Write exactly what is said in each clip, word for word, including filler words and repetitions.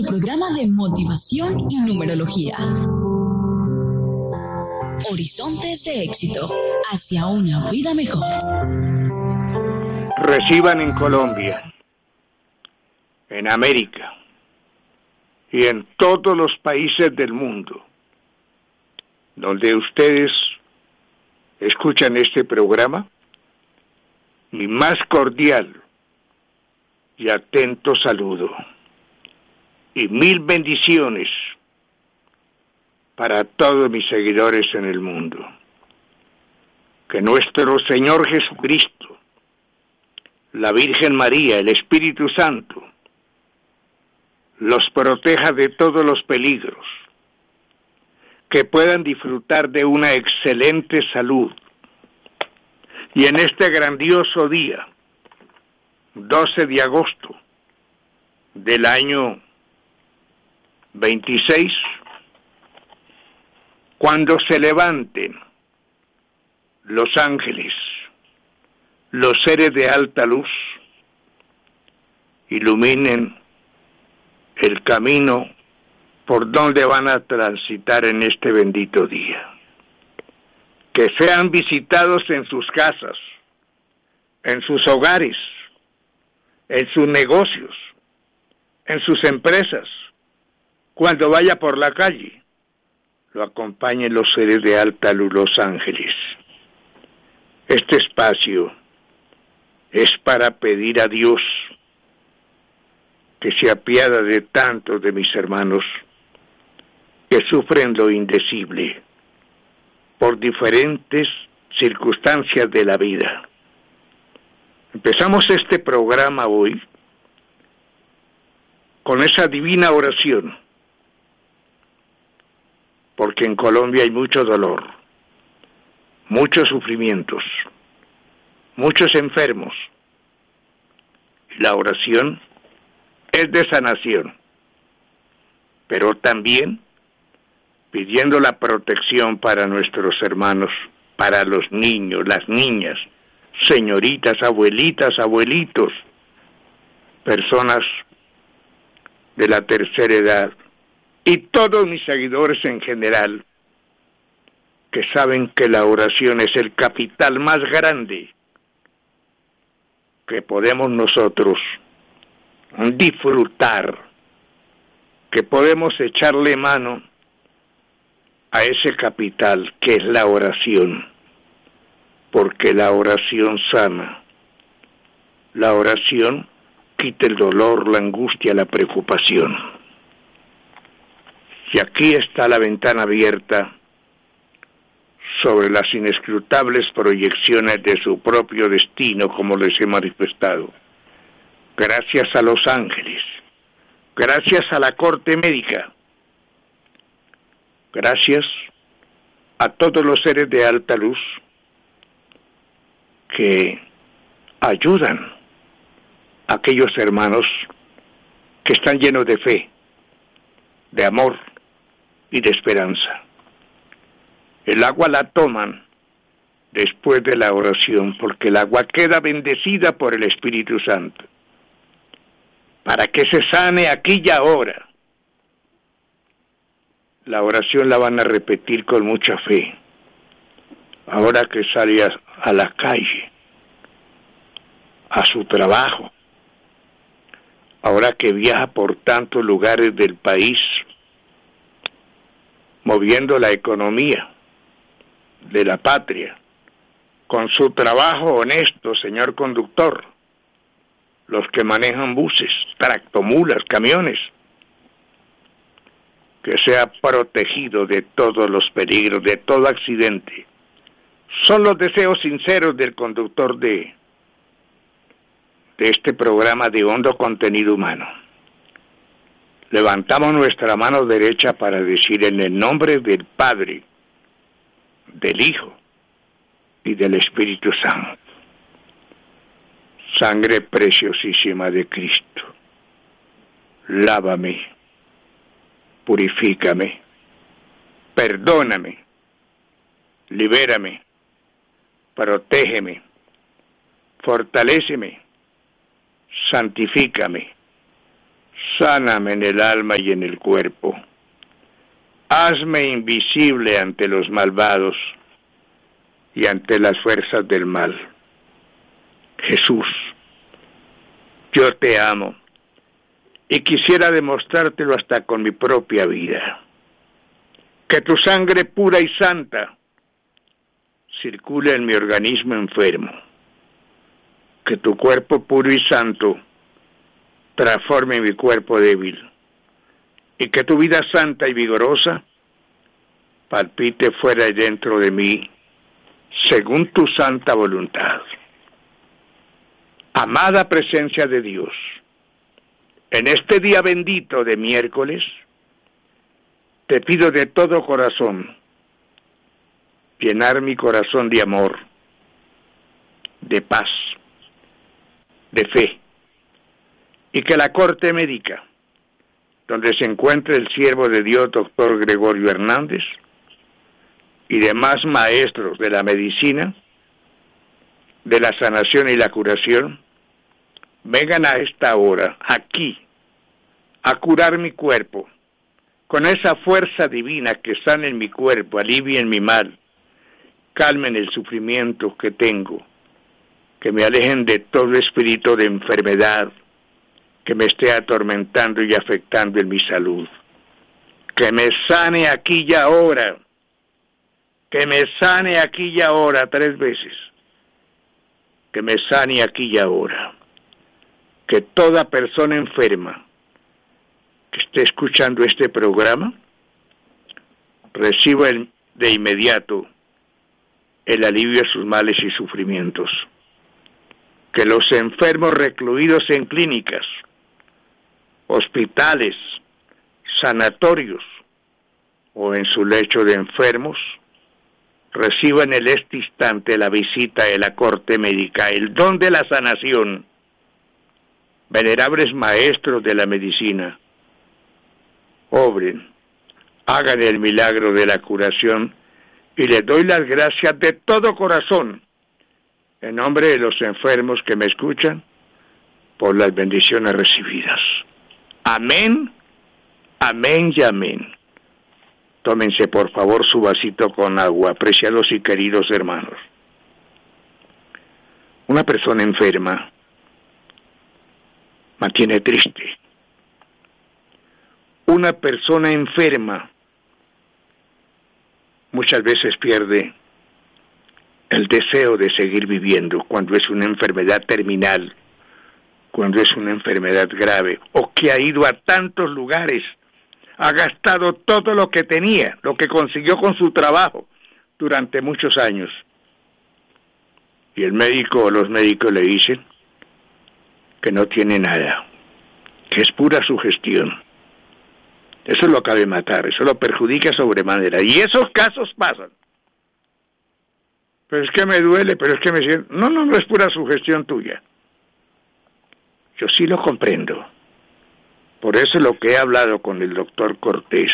programa de motivación y numerología. Horizontes de éxito hacia una vida mejor. Reciban en Colombia, en América y en todos los países del mundo donde ustedes escuchan este programa, mi más cordial y atento saludo y mil bendiciones para todos mis seguidores en el mundo. Que nuestro Señor Jesucristo, la Virgen María, el Espíritu Santo, los proteja de todos los peligros, que puedan disfrutar de una excelente salud. Y en este grandioso día, doce de agosto del año veintiséis, cuando se levanten los ángeles, los seres de alta luz, iluminen el camino por donde van a transitar en este bendito día. Que sean visitados en sus casas, en sus hogares, en sus negocios, en sus empresas. Cuando vaya por la calle, lo acompañen los seres de alta luz, los ángeles. Este espacio es para pedir a Dios que se apiada de tantos de mis hermanos que sufren lo indecible por diferentes circunstancias de la vida. Empezamos este programa hoy con esa divina oración, porque en Colombia hay mucho dolor, muchos sufrimientos, muchos enfermos. La oración es de sanación, pero también pidiendo la protección para nuestros hermanos, para los niños, las niñas, señoritas, abuelitas, abuelitos, personas de la tercera edad y todos mis seguidores en general, que saben que la oración es el capital más grande que podemos nosotros disfrutar, que podemos echarle mano a ese capital que es la oración, porque la oración sana, la oración quita el dolor, la angustia, la preocupación. Y aquí está la ventana abierta sobre las inescrutables proyecciones de su propio destino, como les he manifestado. Gracias a los ángeles, gracias a la corte médica, gracias a todos los seres de alta luz que ayudan a aquellos hermanos que están llenos de fe, de amor y de esperanza. El agua la toman después de la oración, porque el agua queda bendecida por el Espíritu Santo, para que se sane aquí y ahora. La oración la van a repetir con mucha fe. Ahora que sale a, a la calle, a su trabajo, ahora que viaja por tantos lugares del país, moviendo la economía de la patria, con su trabajo honesto, señor conductor, los que manejan buses, tractomulas, camiones, que sea protegido de todos los peligros, de todo accidente. Son los deseos sinceros del conductor de, de este programa de hondo contenido humano. Levantamos nuestra mano derecha para decir en el nombre del Padre, del Hijo y del Espíritu Santo. Sangre preciosísima de Cristo, lávame, purifícame, perdóname, libérame, protégeme, fortaléceme, santifícame, Sáname en el alma y en el cuerpo. Hazme invisible ante los malvados y ante las fuerzas del mal. Jesús, yo te amo y quisiera demostrártelo hasta con mi propia vida. Que tu sangre pura y santa circule en mi organismo enfermo. Que tu cuerpo puro y santo transforme mi cuerpo débil. Y que tu vida santa y vigorosa palpite fuera y dentro de mí, según tu santa voluntad. Amada presencia de Dios, en este día bendito de miércoles, te pido de todo corazón llenar mi corazón de amor, de paz, de fe, y que la corte médica, donde se encuentre el siervo de Dios, doctor Gregorio Hernández, y demás maestros de la medicina, de la sanación y la curación, vengan a esta hora, aquí, a curar mi cuerpo, con esa fuerza divina que sane en mi cuerpo, alivien mi mal, calmen el sufrimiento que tengo, que me alejen de todo espíritu de enfermedad que me esté atormentando y afectando en mi salud. Que me sane aquí y ahora, que me sane aquí y ahora tres veces, que me sane aquí y ahora. Que toda persona enferma que esté escuchando este programa reciba el, de inmediato el alivio de sus males y sufrimientos. Que los enfermos recluidos en clínicas, hospitales, sanatorios o en su lecho de enfermos reciban en este instante la visita de la corte médica, el don de la sanación. Venerables maestros de la medicina, obren, hagan el milagro de la curación y les doy las gracias de todo corazón en nombre de los enfermos que me escuchan por las bendiciones recibidas. Amén, amén y amén. Tómense por favor su vasito con agua, apreciados y queridos hermanos. Una persona enferma mantiene triste. Una persona enferma muchas veces pierde el deseo de seguir viviendo cuando es una enfermedad terminal, cuando es una enfermedad grave, o que ha ido a tantos lugares, ha gastado todo lo que tenía, lo que consiguió con su trabajo durante muchos años. Y el médico o los médicos le dicen que no tiene nada, que es pura sugestión. Eso lo acaba de matar, eso lo perjudica sobremanera. Y esos casos pasan. Pero es que me duele, pero es que me siento... No, no, no es pura sugestión tuya. Yo sí lo comprendo. Por eso lo que he hablado con el doctor Cortés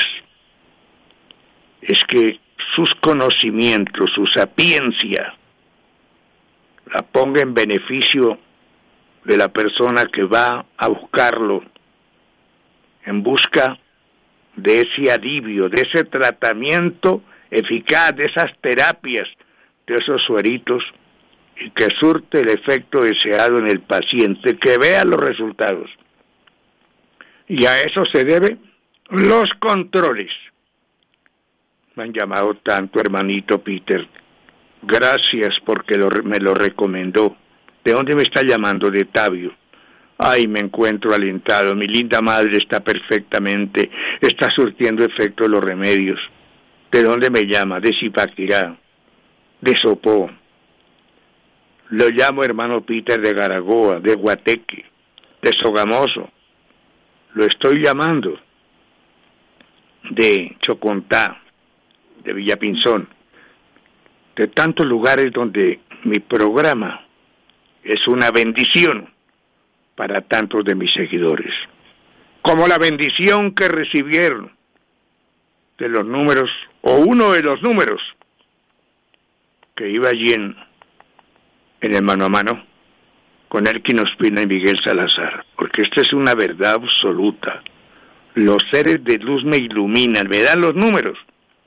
es que sus conocimientos, su sapiencia, la ponga en beneficio de la persona que va a buscarlo en busca de ese alivio, de ese tratamiento eficaz, de esas terapias, de esos sueritos, y que surte el efecto deseado en el paciente, que vea los resultados. Y a eso se deben los controles. Me han llamado tanto, hermanito Peter. Gracias porque lo, me lo recomendó. ¿De dónde me está llamando? De Tabio. Ay, me encuentro alentado. Mi linda madre está perfectamente, está surtiendo efecto los remedios. ¿De dónde me llama? De Zipaquirá, de Sopó. Lo llamo hermano Peter de Garagoa, de Guateque, de Sogamoso. Lo estoy llamando de Chocontá, de Villapinzón, de tantos lugares donde mi programa es una bendición para tantos de mis seguidores, como la bendición que recibieron de los números, o uno de los números que iba allí en, en el mano a mano con Elkin Ospina y Miguel Salazar, porque esta es una verdad absoluta. Los seres de luz me iluminan, me dan los números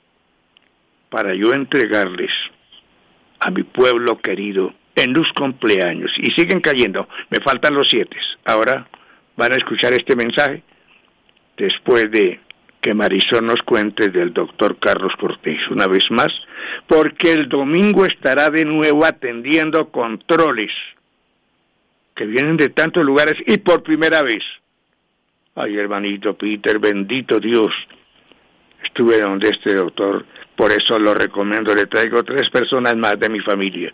para yo entregarles a mi pueblo querido en luz cumpleaños. Y siguen cayendo, me faltan los siete. Ahora van a escuchar este mensaje después de que Marisol nos cuente del doctor Carlos Cortés una vez más, porque el domingo estará de nuevo atendiendo controles que vienen de tantos lugares y por primera vez. Ay, hermanito Peter, bendito Dios, estuve donde este doctor, por eso lo recomiendo, le traigo tres personas más de mi familia,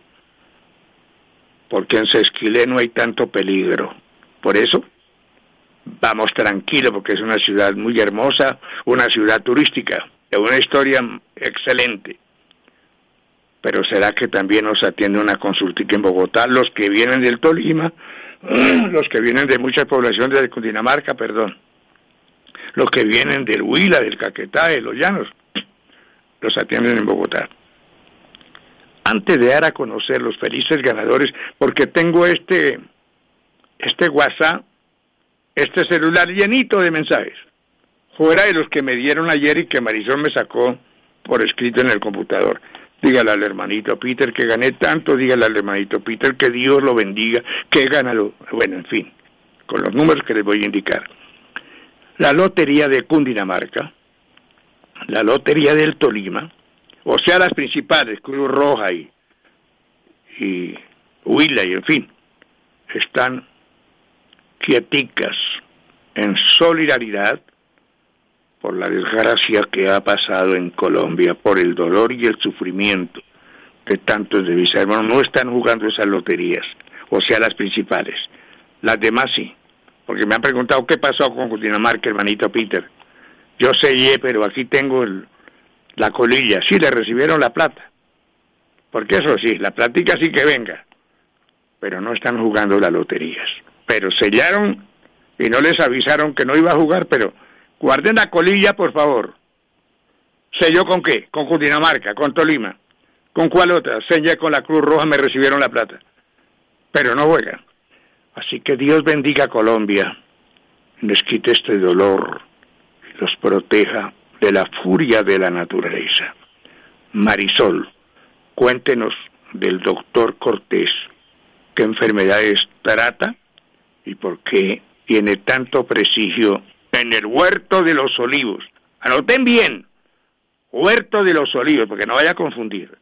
porque en Sesquilé no hay tanto peligro, por eso vamos tranquilo, porque es una ciudad muy hermosa, una ciudad turística, de una historia excelente. Pero será que también nos atiende una consultica en Bogotá, los que vienen del Tolima, los que vienen de muchas poblaciones de Cundinamarca, perdón, los que vienen del Huila, del Caquetá, de los Llanos, los atienden en Bogotá. Antes de dar a conocer los felices ganadores, porque tengo este, este WhatsApp, este celular llenito de mensajes, fuera de los que me dieron ayer y que Marisol me sacó por escrito en el computador. Dígale al hermanito Peter que gané tanto, dígale al hermanito Peter que Dios lo bendiga, que ganado. Bueno, en fin, con los números que les voy a indicar. La lotería de Cundinamarca, la lotería del Tolima, o sea, las principales, Cruz Roja y, y Huila y en fin, están quieticas en solidaridad por la desgracia que ha pasado en Colombia, por el dolor y el sufrimiento de tantos de mis hermanos. No están jugando esas loterías, o sea, las principales. Las demás sí, porque me han preguntado qué pasó con Cundinamarca, hermanito Peter. Yo sellé, pero aquí tengo el, la colilla. Sí, le recibieron la plata, porque eso sí, la plática sí que venga, pero no están jugando las loterías. Pero sellaron y no les avisaron que no iba a jugar, pero guarden la colilla, por favor. ¿Selló con qué? Con Cundinamarca, con Tolima. ¿Con cuál otra? Sellé con la Cruz Roja, me recibieron la plata. Pero no juegan. Así que Dios bendiga a Colombia, les quite este dolor y los proteja de la furia de la naturaleza. Marisol, cuéntenos del doctor Cortés, qué enfermedades trata y por qué tiene tanto prestigio en el Huerto de los Olivos. Anoten bien, Huerto de los Olivos, porque no vaya a confundir,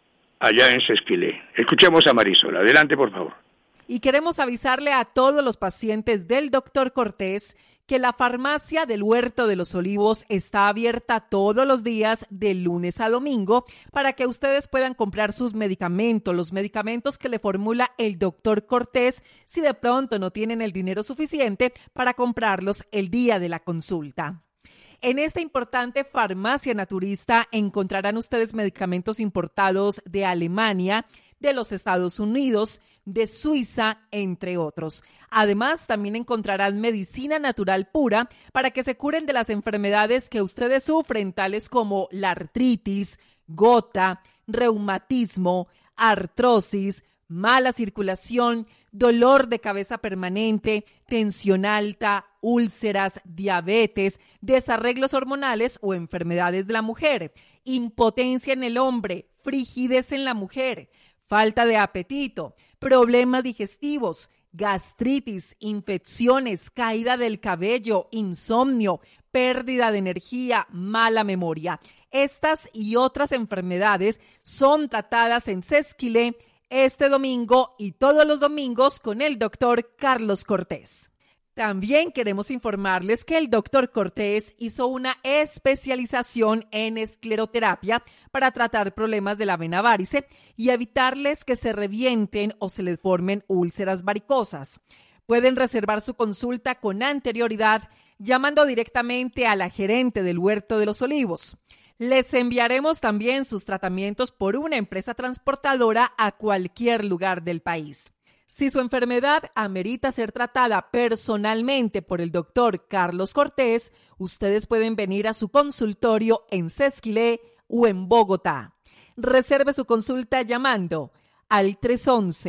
allá en Sesquilé. Escuchemos a Marisol, adelante por favor. Y queremos avisarle a todos los pacientes del doctor Cortés que la farmacia del Huerto de los Olivos está abierta todos los días de lunes a domingo para que ustedes puedan comprar sus medicamentos, los medicamentos que le formula el doctor Cortés, si de pronto no tienen el dinero suficiente para comprarlos el día de la consulta. En esta importante farmacia naturista encontrarán ustedes medicamentos importados de Alemania, de los Estados Unidos, de Suiza, entre otros. Además, también encontrarán medicina natural pura para que se curen de las enfermedades que ustedes sufren, tales como la artritis, gota, reumatismo, artrosis, mala circulación, dolor de cabeza permanente, tensión alta, úlceras, diabetes, desarreglos hormonales o enfermedades de la mujer, impotencia en el hombre, frigidez en la mujer, falta de apetito, problemas digestivos, gastritis, infecciones, caída del cabello, insomnio, pérdida de energía, mala memoria. Estas y otras enfermedades son tratadas en Sesquilé este domingo y todos los domingos con el doctor Carlos Cortés. También queremos informarles que el doctor Cortés hizo una especialización en escleroterapia para tratar problemas de la vena varice y evitarles que se revienten o se les formen úlceras varicosas. Pueden reservar su consulta con anterioridad llamando directamente a la gerente del Huerto de los Olivos. Les enviaremos también sus tratamientos por una empresa transportadora a cualquier lugar del país. Si su enfermedad amerita ser tratada personalmente por el doctor Carlos Cortés, ustedes pueden venir a su consultorio en Sesquilé o en Bogotá. Reserve su consulta llamando al tres once,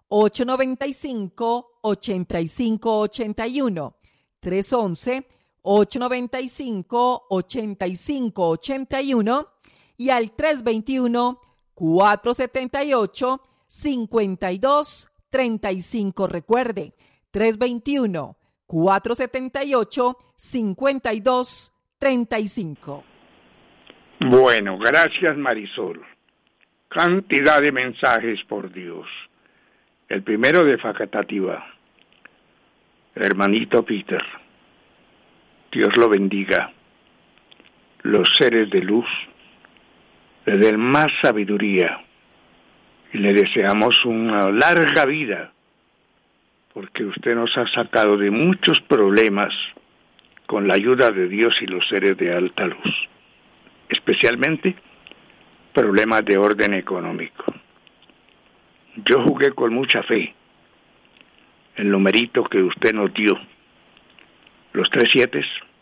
ocho nueve cinco, ocho cinco ocho uno, tres uno uno, ocho nueve cinco, ocho cinco ocho uno y al tres dos uno, cuatro siete ocho, cinco dos tres cinco. Recuerde, tres dos uno, cuatro siete ocho, cinco dos tres cinco. Bueno, gracias Marisol. Cantidad de mensajes, por Dios. El primero de Facatativá. Hermanito Peter, Dios lo bendiga. Los seres de luz le den más sabiduría y le deseamos una larga vida, porque usted nos ha sacado de muchos problemas con la ayuda de Dios y los seres de alta luz, especialmente problemas de orden económico. Yo jugué con mucha fe el numerito que usted nos dio, los tres siete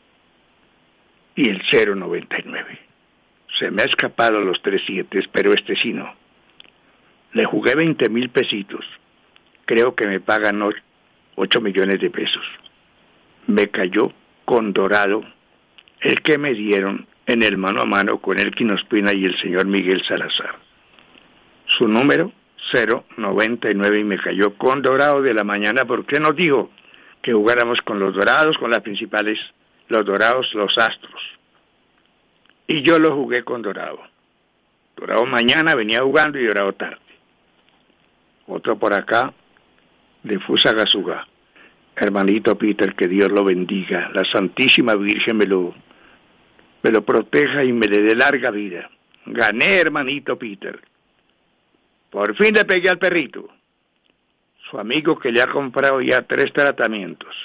y el cero noventa y nueve. Se me ha escapado los tres siete, pero este sí no. Le jugué veinte mil pesitos. Creo que me pagan ocho millones de pesos. Me cayó con dorado el que me dieron en el mano a mano con Elkin Ospina y el señor Miguel Salazar. Su número, cero noventa y nueve, y me cayó con dorado de la mañana porque nos dijo que jugáramos con los dorados, con las principales, los dorados, los astros. Y yo lo jugué con dorado. Dorado mañana venía jugando y dorado tarde. Otro por acá, de Fusagasugá. Hermanito Peter, que Dios lo bendiga. La Santísima Virgen me lo, me lo proteja y me le dé larga vida. Gané, hermanito Peter. Por fin le pegué al perrito. Su amigo que le ha comprado ya tres tratamientos.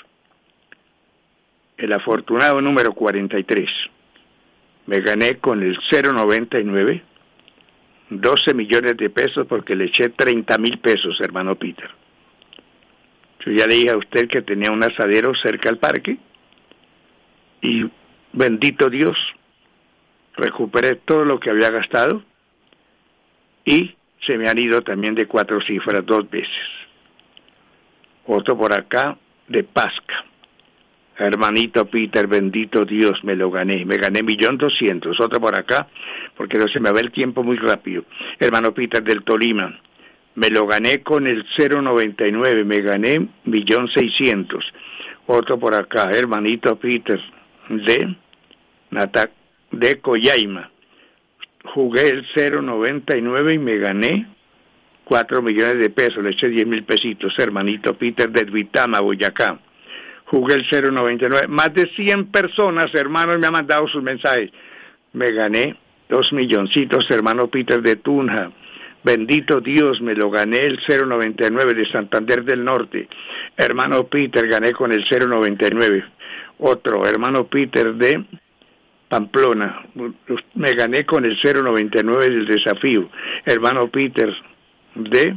El afortunado número cuarenta y tres. Me gané con el cero noventa y nueve, doce millones de pesos porque le eché treinta mil pesos, hermano Peter. Yo ya le dije a usted que tenía un asadero cerca al parque y bendito Dios, recuperé todo lo que había gastado y se me han ido también de cuatro cifras dos veces. Otro por acá de Pasca. Hermanito Peter, bendito Dios, me lo gané, me gané millón doscientos. Otro por acá, porque no se me va el tiempo muy rápido. Hermano Peter del Tolima, me lo gané con el cero noventa y nueve, me gané millón seiscientos. Otro por acá, hermanito Peter de Natac, de Coyaima, jugué el cero noventa y nueve y me gané cuatro millones de pesos, le eché diez mil pesitos. Hermanito Peter de Duitama, Boyacá, jugué el cero noventa y nueve. Más de cien personas, hermanos, me han mandado sus mensajes. Me gané dos milloncitos, hermano Peter de Tunja. Bendito Dios, me lo gané el cero noventa y nueve de Santander del Norte. Hermano Peter, gané con el cero noventa y nueve. Otro, hermano Peter de Pamplona. Me gané con el cero noventa y nueve del Desafío. Hermano Peter de...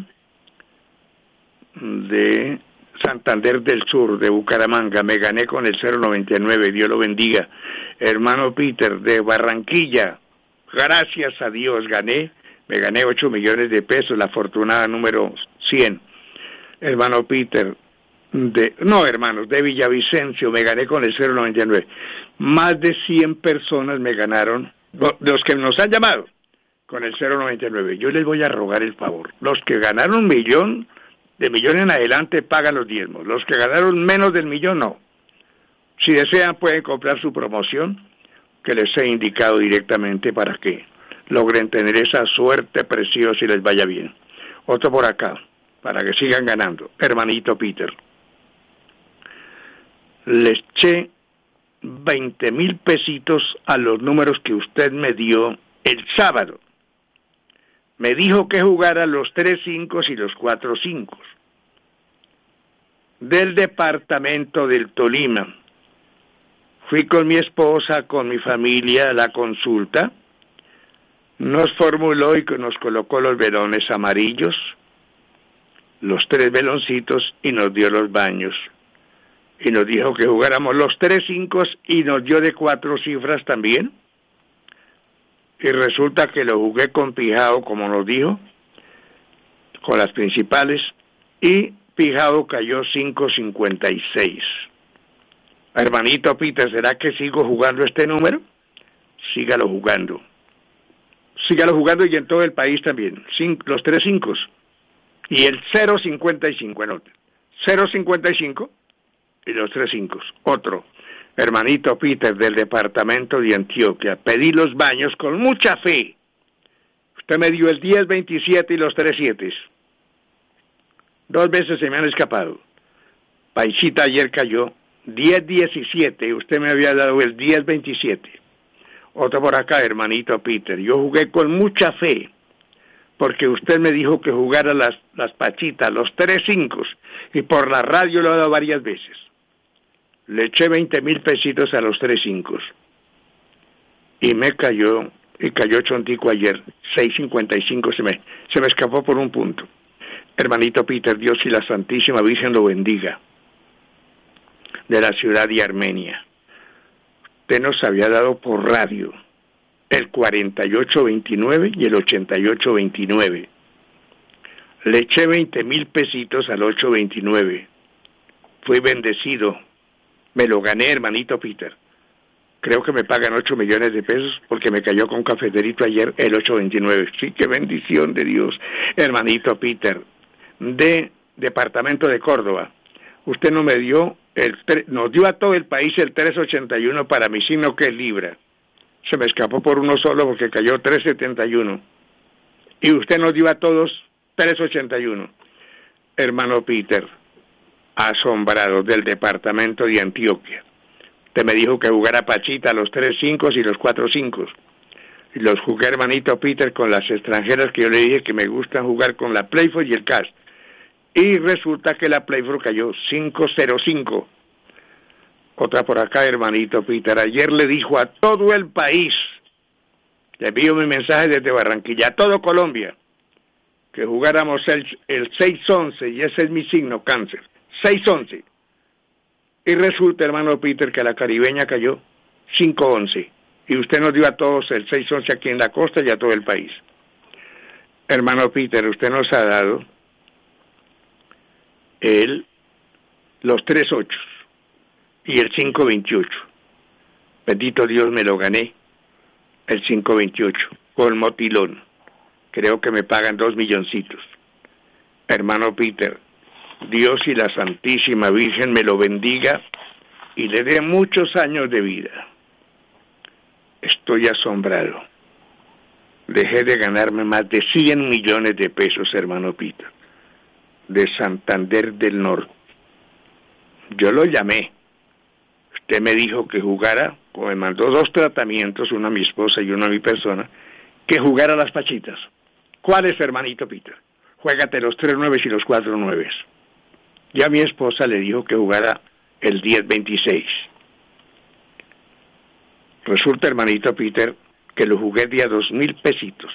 de... Santander del Sur, de Bucaramanga, me gané con el cero noventa y nueve, Dios lo bendiga. Hermano Peter, de Barranquilla, gracias a Dios, gané, me gané ocho millones de pesos, la afortunada número cien. Hermano Peter, de, no hermanos, de Villavicencio, me gané con el cero noventa y nueve. Más de cien personas me ganaron, de los que nos han llamado, con el cero noventa y nueve. Yo les voy a rogar el favor, los que ganaron un millón, de millón en adelante pagan los diezmos. Los que ganaron menos del millón, no. Si desean, pueden comprar su promoción, que les he indicado directamente para que logren tener esa suerte preciosa y les vaya bien. Otro por acá, para que sigan ganando. Hermanito Peter, les eché veinte mil pesitos a los números que usted me dio el sábado. Me dijo que jugara los tres cinco y los cuatro cinco del departamento del Tolima. Fui con mi esposa, con mi familia a la consulta. Nos formuló y nos colocó los velones amarillos, los tres veloncitos, y nos dio los baños. Y nos dijo que jugáramos los tres cinco y nos dio de cuatro cifras también. Y resulta que lo jugué con pijao, como nos dijo, con las principales, y Pijao cayó cinco cincuenta y seis. Hermanito Peter, ¿será que sigo jugando este número? Sígalo jugando. Sígalo jugando y en todo el país también. Cinco, los tres cinco. Y el cero cincuenta y cinco, anoten. cero cincuenta y cinco y los tres cinco. Otro. Hermanito Peter del departamento de Antioquia. Pedí los baños con mucha fe. Usted me dio el diez veintisiete y los tres siete. Dos veces se me han escapado. Paisita ayer cayó diez diecisiete. Usted me había dado el diez veintisiete. Otro por acá, hermanito Peter. Yo jugué con mucha fe, porque usted me dijo que jugara las, las pachitas, los tres cinco, y por la radio lo he dado varias veces. Le eché veinte mil pesitos a los tres cinco. Y me cayó, y cayó chontico ayer, seis cincuenta y cinco, se me, se me escapó por un punto. Hermanito Peter, Dios y la Santísima Virgen lo bendiga. De la ciudad de Armenia. Usted nos había dado por radio el cuarenta y ocho veintinueve y el ochenta y ocho veintinueve. Le eché veinte mil pesitos al ocho veintinueve. Fui bendecido. Me lo gané, hermanito Peter. Creo que me pagan ocho millones de pesos porque me cayó con cafeterito ayer el ocho veintinueve. Sí, qué bendición de Dios. Hermanito Peter, de Departamento de Córdoba. Usted no me dio, el nos dio a todo el país el tres ochenta y uno para mi signo que es Libra. Se me escapó por uno solo porque cayó tres setenta y uno. Y usted nos dio a todos tres ochenta y uno. Hermano Peter, asombrado del departamento de Antioquia. Usted me dijo que jugara Pachita los tres cinco y los cuatro cinco. Y los jugué, hermanito Peter, con las extranjeras que yo le dije que me gustan jugar con la Playfoy y el Cash. Y resulta que la Playfoy cayó cinco cero cinco. Otra por acá, hermanito Peter. Ayer le dijo a todo el país, le envío mi mensaje desde Barranquilla, a todo Colombia, que jugáramos el, el seis once, y ese es mi signo, Cáncer. seis once. Y resulta, hermano Peter, que la caribeña cayó cinco once. Y usted nos dio a todos el seis once aquí en la costa y a todo el país. Hermano Peter, usted nos ha dado el, los tres ocho y el cinco veintiocho. Bendito Dios, me lo gané, el cinco veintiocho, con motilón. Creo que me pagan dos milloncitos. Hermano Peter, Dios y la Santísima Virgen me lo bendiga y le dé muchos años de vida. Estoy asombrado. Dejé de ganarme más de cien millones de pesos, hermano Peter, de Santander del Norte. Yo lo llamé. Usted me dijo que jugara, o me mandó dos tratamientos, uno a mi esposa y uno a mi persona, que jugara las pachitas. ¿Cuáles, hermanito Peter? Juégate los tres nueves y los cuatro nueves. Ya mi esposa le dijo que jugara el diez veintiséis. Resulta, hermanito Peter, que lo jugué de a dos mil pesitos.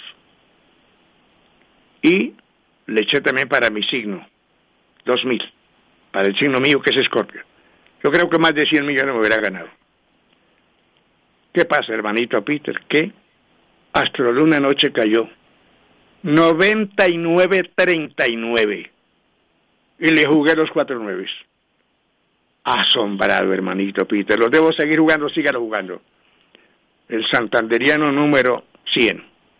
Y le eché también para mi signo, dos mil, para el signo mío que es Escorpio. Yo creo que más de cien millones me hubiera ganado. ¿Qué pasa, hermanito Peter? Que Astroluna anoche cayó noventa y nueve treinta y nueve. Y le jugué los cuatro nueves. Asombrado, hermanito Peter. Los debo seguir jugando, sígalo jugando. El santanderiano número cien.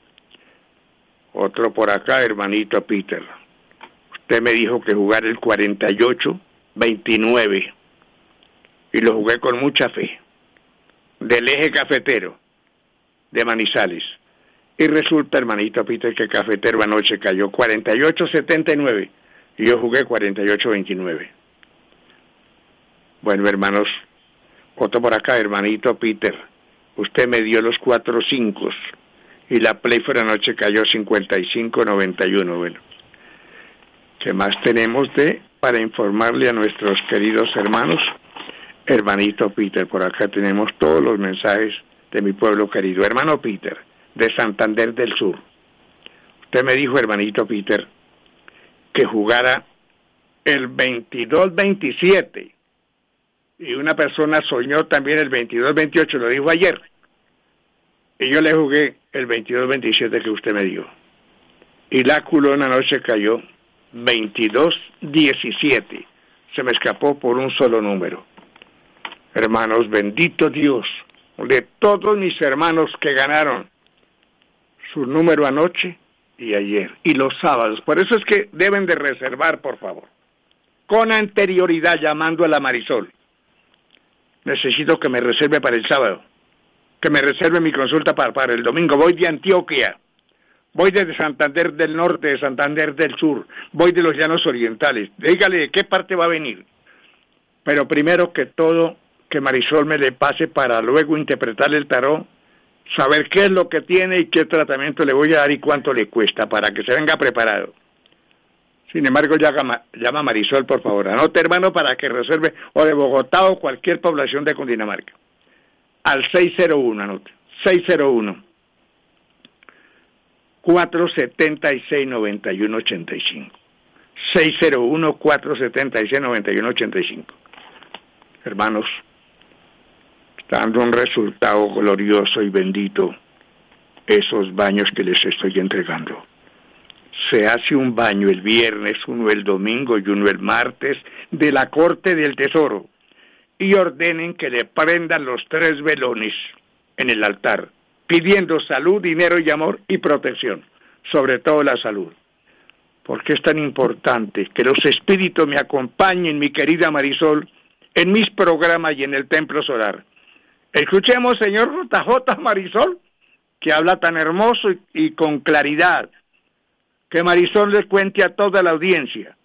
Otro por acá, hermanito Peter. Usted me dijo que jugara el cuarenta y ocho veintinueve. Y lo jugué con mucha fe. Del eje cafetero de Manizales. Y resulta, hermanito Peter, que Cafetero anoche cayó cuarenta y ocho setenta y nueve. Y yo jugué cuarenta y ocho veintinueve. Bueno, hermanos, otro por acá, hermanito Peter. Usted me dio los cuatro cinco. Y la Playfoy anoche cayó cincuenta y cinco noventa y uno. Bueno, ¿qué más tenemos de para informarle a nuestros queridos hermanos? Hermanito Peter, por acá tenemos todos los mensajes de mi pueblo querido. Hermano Peter, de Santander del Sur. Usted me dijo, hermanito Peter, que jugara el veintidós veintisiete. Y una persona soñó también el veintidós veintiocho, lo dijo ayer. Y yo le jugué el veintidós veintisiete que usted me dio. Y la culona anoche cayó veintidós diecisiete. Se me escapó por un solo número. Hermanos, bendito Dios, de todos mis hermanos que ganaron su número anoche y ayer, y los sábados. Por eso es que deben de reservar, por favor, con anterioridad, llamando a la Marisol. Necesito que me reserve para el sábado, que me reserve mi consulta para, para el domingo. Voy de Antioquia, voy desde Santander del Norte, de Santander del Sur, voy de los Llanos Orientales. Dígale de qué parte va a venir. Pero primero que todo, que Marisol me le pase para luego interpretar el tarot, saber qué es lo que tiene y qué tratamiento le voy a dar y cuánto le cuesta, para que se venga preparado. Sin embargo, llama, llama a Marisol, por favor. Anote, hermano, para que reserve, o de Bogotá o cualquier población de Cundinamarca. Al seis cero uno, anote. seis cero uno, cuatro siete seis, nueve uno ocho cinco. seis cero uno, cuatro siete seis, nueve uno ocho cinco. Hermanos, está dando un resultado glorioso y bendito esos baños que les estoy entregando. Se hace un baño el viernes, uno el domingo y uno el martes de la Corte del Tesoro, y ordenen que le prendan los tres velones en el altar, pidiendo salud, dinero y amor y protección, sobre todo la salud. ¿Por qué es tan importante que los espíritus me acompañen, mi querida Marisol, en mis programas y en el Templo Solar? Escuchemos, señor J J Marisol, que habla tan hermoso y, y con claridad. Que Marisol le cuente a toda la audiencia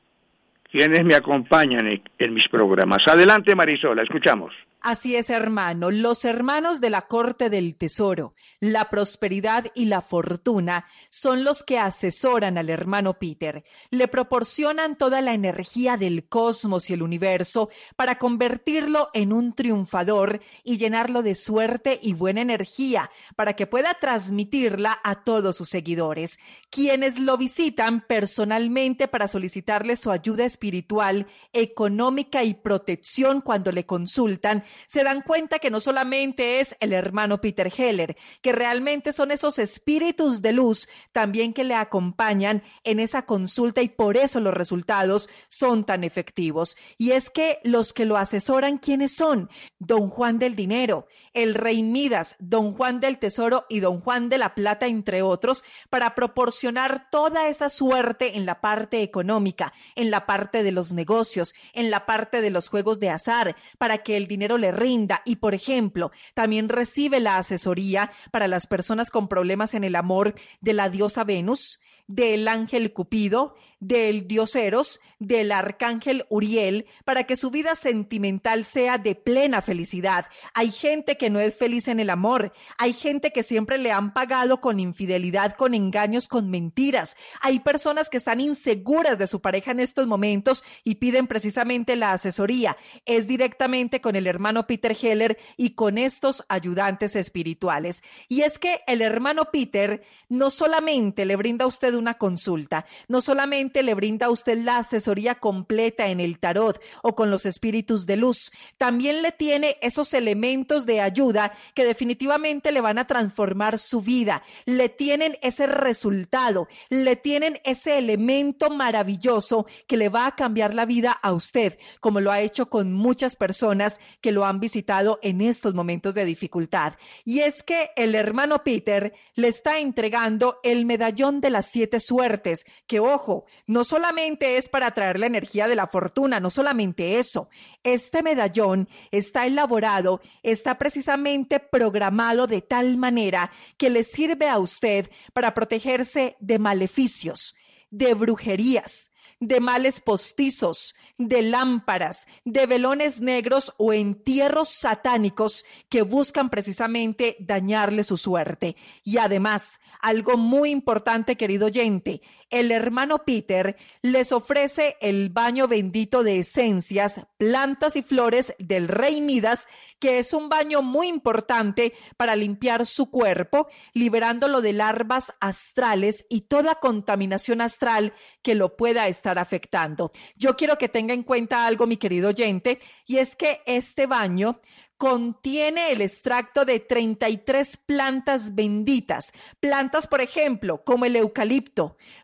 quienes me acompañan en, en mis programas. Adelante, Marisol, la escuchamos. Así es, hermano. Los hermanos de la Corte del Tesoro, la prosperidad y la fortuna son los que asesoran al hermano Peter. Le proporcionan toda la energía del cosmos y el universo para convertirlo en un triunfador y llenarlo de suerte y buena energía para que pueda transmitirla a todos sus seguidores, quienes lo visitan personalmente para solicitarle su ayuda espiritual, económica y protección cuando le consultan. Se dan cuenta que no solamente es el hermano Peter Heller, que realmente son esos espíritus de luz también que le acompañan en esa consulta, y por eso los resultados son tan efectivos. Y es que los que lo asesoran, ¿quiénes son? Don Juan del Dinero, el Rey Midas, Don Juan del Tesoro y Don Juan de la Plata, entre otros, para proporcionar toda esa suerte en la parte económica, en la parte de los negocios, en la parte de los juegos de azar, para que el dinero le rinda. Y por ejemplo, también recibe la asesoría para las personas con problemas en el amor de la diosa Venus, del ángel Cupido, del dios Eros, del arcángel Uriel, para que su vida sentimental sea de plena felicidad. Hay gente que no es feliz en el amor, hay gente que siempre le han pagado con infidelidad, con engaños, con mentiras. Hay personas que están inseguras de su pareja en estos momentos y piden precisamente la asesoría. Es directamente con el hermano Peter Heller y con estos ayudantes espirituales. Y es que el hermano Peter no solamente le brinda a usted una consulta, no solamente le brinda a usted la asesoría completa en el tarot o con los espíritus de luz, también le tiene esos elementos de ayuda que definitivamente le van a transformar su vida, le tienen ese resultado, le tienen ese elemento maravilloso que le va a cambiar la vida a usted, como lo ha hecho con muchas personas que lo han visitado en estos momentos de dificultad. Y es que el hermano Peter le está entregando el medallón de las siete suertes, que ojo, no solamente es para traer la energía de la fortuna, no solamente eso. Este medallón está elaborado, está precisamente programado de tal manera que le sirve a usted para protegerse de maleficios, de brujerías, de males postizos, de lámparas, de velones negros o entierros satánicos que buscan precisamente dañarle su suerte. Y además, algo muy importante, querido oyente, el hermano Peter les ofrece el baño bendito de esencias, plantas y flores del Rey Midas, que es un baño muy importante para limpiar su cuerpo, liberándolo de larvas astrales y toda contaminación astral que lo pueda estar afectando. Yo quiero que tenga en cuenta algo, mi querido oyente, y es que este baño contiene el extracto de treinta y tres plantas benditas, plantas, por ejemplo, como el eucalipto,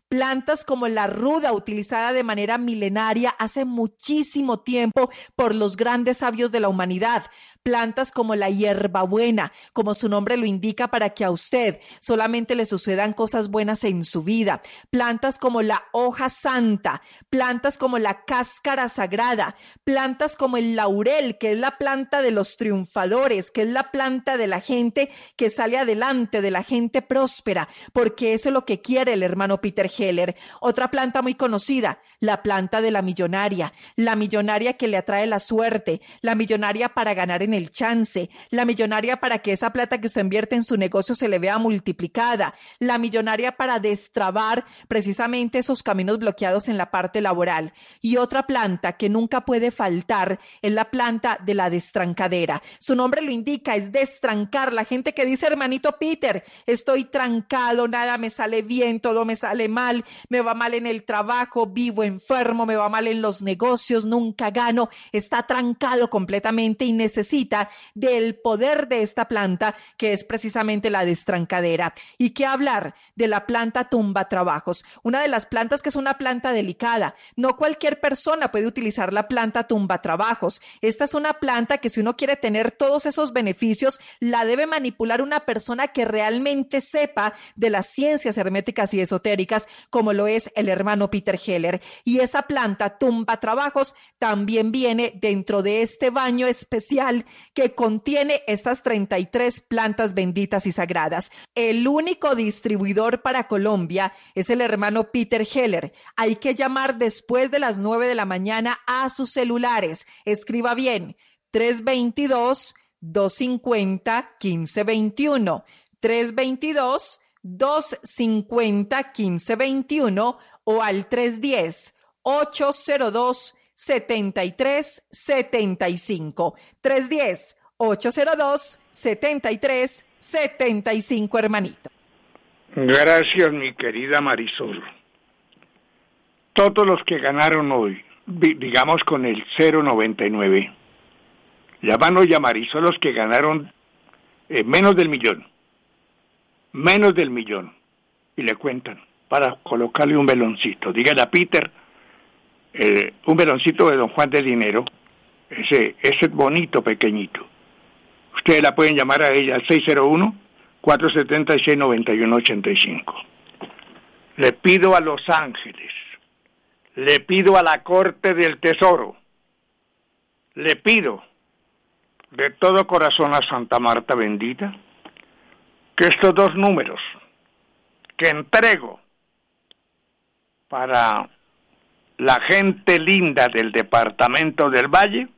plantas como la ruda, utilizada de manera milenaria hace muchísimo tiempo por los grandes sabios de la humanidad, plantas como la hierbabuena, como su nombre lo indica, para que a usted solamente le sucedan cosas buenas en su vida, plantas como la hoja santa, plantas como la cáscara sagrada, plantas como el laurel, que es la planta de los triunfadores, que es la planta de la gente que sale adelante, de la gente próspera, porque eso es lo que quiere el hermano Peter Heller. Otra planta muy conocida, la planta de la millonaria, la millonaria que le atrae la suerte, la millonaria para ganar en el chance, la millonaria para que esa plata que usted invierte en su negocio se le vea multiplicada, la millonaria para destrabar precisamente esos caminos bloqueados en la parte laboral. Y otra planta que nunca puede faltar es la planta de la destrancadera. Su nombre lo indica, es destrancar. La gente que dice, hermanito Peter, estoy trancado, nada me sale bien, todo me sale mal, me va mal en el trabajo, vivo enfermo, me va mal en los negocios, nunca gano, está trancado completamente y necesita del poder de esta planta, que es precisamente la destrancadera. ¿Y qué hablar de la planta tumbatrabajos? Una de las plantas que es una planta delicada. No cualquier persona puede utilizar la planta tumbatrabajos. Esta es una planta que, si uno quiere tener todos esos beneficios, la debe manipular una persona que realmente sepa de las ciencias herméticas y esotéricas, como lo es el hermano Peter Heller. Y esa planta tumbatrabajos también viene dentro de este baño especial que contiene estas treinta y tres plantas benditas y sagradas. El único distribuidor para Colombia es el hermano Peter Heller. Hay que llamar después de las nueve de la mañana a sus celulares. Escriba bien, tres dos dos, dos cinco cero, uno cinco dos uno, tres dos dos, dos cinco cero, uno cinco dos uno o al tres uno cero, ocho cero dos, siete tres siete cinco, tres uno cero, ocho cero dos, siete tres siete cinco, hermanito. Gracias, mi querida Marisol. Todos los que ganaron hoy, digamos con el cero noventa y nueve, llaman hoy a Marisol los que ganaron eh, menos del millón, menos del millón, y le cuentan para colocarle un veloncito. Dígale a Peter, eh, un veloncito de Don Juan de Dinero, ese, ese bonito pequeñito. Ustedes la pueden llamar a ella al seis cero uno, cuatro siete seis, nueve uno ocho cinco. Le pido a Los Ángeles, le pido a la Corte del Tesoro, le pido de todo corazón a Santa Marta bendita, que estos dos números que entrego para la gente linda del departamento del Valle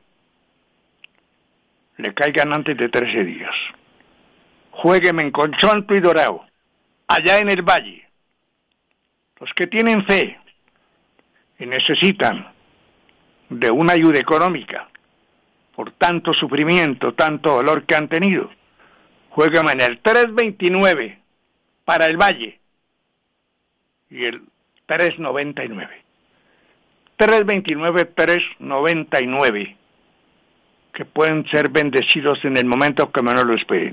le caigan antes de trece días. Juégueme en Conchonto y Dorado, allá en el Valle. Los que tienen fe y necesitan de una ayuda económica por tanto sufrimiento, tanto dolor que han tenido, juégueme en el tres veintinueve para el Valle y el tres noventa y nueve. tres veintinueve, tres noventa y nueve, que pueden ser bendecidos en el momento que menos lo esperen.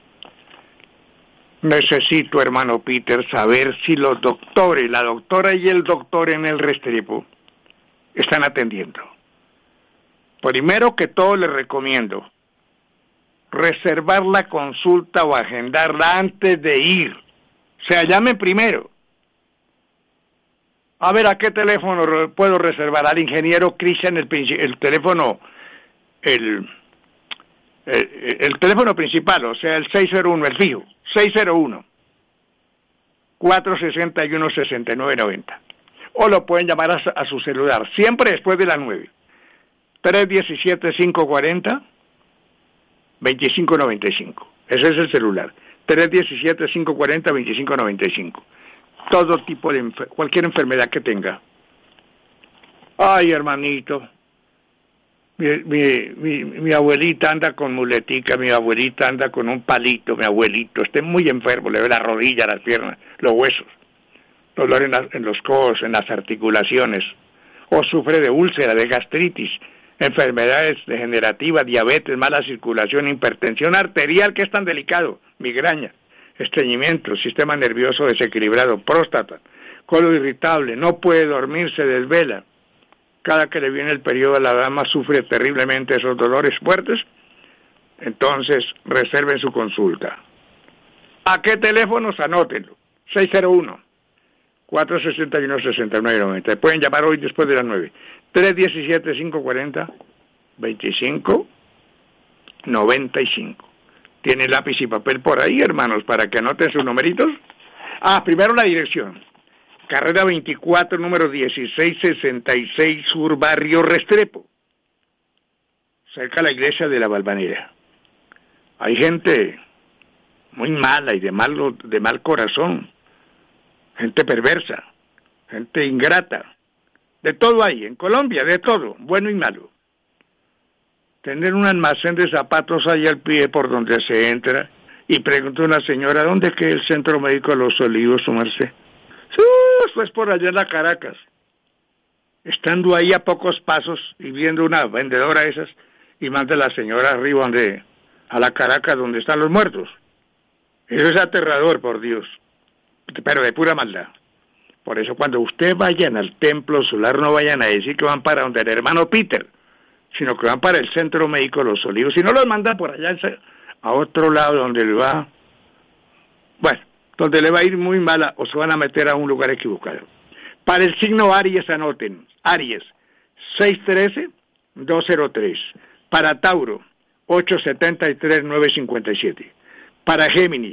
Necesito, hermano Peter, saber si los doctores, la doctora y el doctor en el Restrepo están atendiendo. Primero que todo, les recomiendo reservar la consulta o agendarla antes de ir. O sea, llame primero. A ver, ¿a qué teléfono puedo reservar? Al ingeniero Cristian, el, el teléfono, el, el, el teléfono principal, o sea, el seis cero uno, el fijo, seis cero uno, cuatro seis uno, seis nueve nueve cero. O lo pueden llamar a, a su celular, siempre después de las nueve. tres uno siete, cinco cuatro cero, dos cinco nueve cinco. Ese es el celular. tres uno siete, cinco cuatro cero, dos cinco nueve cinco. Todo tipo de, enfer- cualquier enfermedad que tenga. Ay, hermanito, mi, mi, mi, mi abuelita anda con muletica, mi abuelita anda con un palito, mi abuelito, está muy enfermo, le ve la rodilla, las piernas, los huesos, dolor en, la, en los codos, en las articulaciones, o sufre de úlcera, de gastritis, enfermedades degenerativas, diabetes, mala circulación, hipertensión arterial, que es tan delicado, migraña, estreñimiento, sistema nervioso desequilibrado, próstata, colon irritable, no puede dormir, se desvela. Cada que le viene el periodo, la dama sufre terriblemente esos dolores fuertes. Entonces, reserven su consulta. ¿A qué teléfonos? Anótenlo. seis cero uno, cuatro seis uno, seis nueve nueve cero. Pueden llamar hoy después de las nueve. tres uno siete, cinco cuatro cero, dos cinco nueve cinco. ¿Tienen lápiz y papel por ahí, hermanos, para que anoten sus numeritos? Ah, primero la dirección. Carrera veinticuatro, número dieciséis sesenta y seis, Sur, Barrio Restrepo, cerca de la iglesia de la Valvanera. Hay gente muy mala y de mal, de mal corazón, gente perversa, gente ingrata, de todo hay, en Colombia, de todo, bueno y malo. Tener un almacén de zapatos ahí al pie por donde se entra, y pregunta una señora, ¿dónde queda el Centro Médico de los Olivos, su merced? Sí, eso es por allá en la Caracas. Estando ahí a pocos pasos y viendo una vendedora de esas, y manda a la señora arriba donde, a la Caracas donde están los muertos. Eso es aterrador, por Dios, pero de pura maldad. Por eso cuando ustedes vayan al templo solar, no vayan a decir que van para donde el hermano Peter, sino que van para el Centro Médico de los Olivos. Si no los mandan por allá a otro lado donde le va, bueno, donde le va a ir muy mala o se van a meter a un lugar equivocado. Para el signo Aries, anoten, Aries, seis uno tres, dos cero tres. Para Tauro, ocho siete tres, nueve cinco siete. Para Géminis,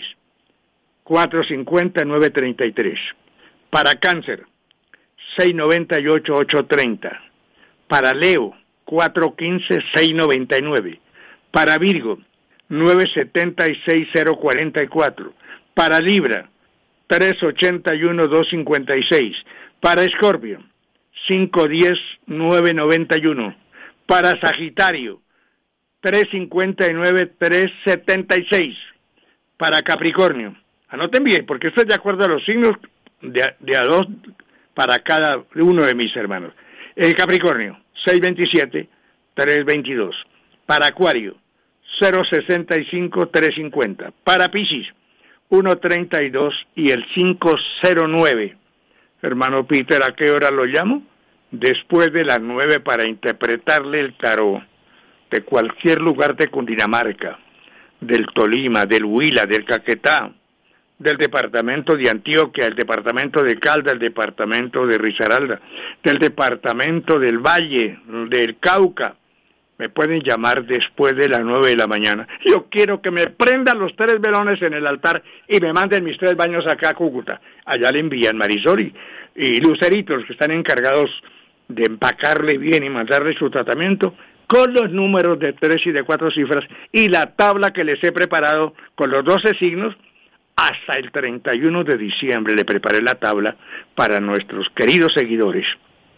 cuatro cinco cero, nueve tres tres. Para Cáncer, seis nueve ocho, ocho tres cero. Para Leo, cuatro uno cinco, seis nueve nueve. Para Virgo, nueve siete seis, cero cuatro cuatro. Para Libra, tres ocho uno, dos cinco seis. Para Escorpio, cinco uno cero, nueve nueve uno. Para Sagitario, tres cinco nueve, tres siete seis. Para Capricornio, anoten bien, porque esto es de acuerdo a los signos de, de a dos para cada uno de mis hermanos. El Capricornio, seis veintisiete, tres veintidós. Para Acuario, cero sesenta y cinco, tres cincuenta. Para Piscis, uno treinta y dos y el cinco cero nueve. Hermano Peter, ¿a qué hora lo llamo? Después de las nueve para interpretarle el tarot de cualquier lugar de Cundinamarca, del Tolima, del Huila, del Caquetá, del departamento de Antioquia, el departamento de Caldas, el departamento de Risaralda, del departamento del Valle, del Cauca. Me pueden llamar después de las nueve de la mañana. Yo quiero que me prendan los tres velones en el altar y me manden mis tres baños acá a Cúcuta. Allá le envían Marisol y, y Luceritos, que están encargados de empacarle bien y mandarle su tratamiento con los números de tres y de cuatro cifras y la tabla que les he preparado con los doce signos. Hasta el treinta y uno de diciembre le preparé la tabla para nuestros queridos seguidores.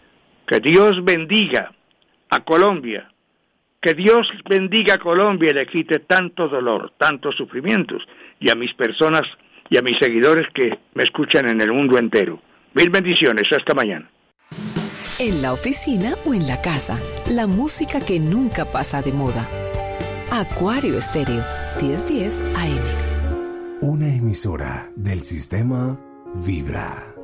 Que Dios bendiga a Colombia. Que Dios bendiga a Colombia y le quite tanto dolor, tantos sufrimientos, y a mis personas y a mis seguidores que me escuchan en el mundo entero. Mil bendiciones, hasta mañana. En la oficina o en la casa, la música que nunca pasa de moda. Acuario Estéreo, diez diez A M. Una emisora del sistema Vibra.